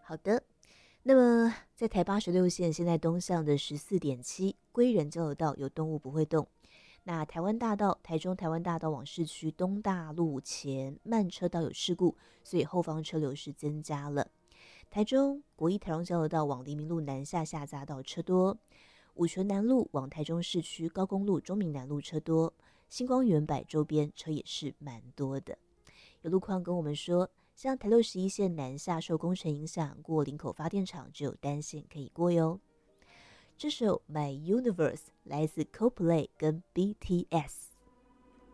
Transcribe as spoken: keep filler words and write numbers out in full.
好的，那么在台八十六线现在东向的十四点七归仁交流道有动物不会动。那台湾大道、台中台湾大道往市区东大路前慢车道有事故，所以后方车流是增加了。台中国一台中交流道往黎明路南下下匝道车多，五权南路往台中市区高公路中明南路车多，星光园百周边车也是蛮多的。有路况跟我们说，像台六十一线南下受工程影响，过林口发电厂只有单线可以过哟。这首《My Universe》来自 Coldplay 跟 B T S。